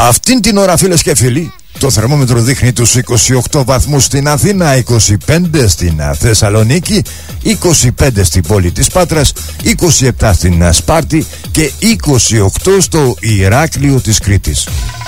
Αυτήν την ώρα, φίλες και φίλοι, το θερμόμετρο δείχνει τους 28 βαθμούς στην Αθήνα, 25 στην Θεσσαλονίκη, 25 στην πόλη της Πάτρας, 27 στην Σπάρτη και 28 στο Ηράκλειο της Κρήτης.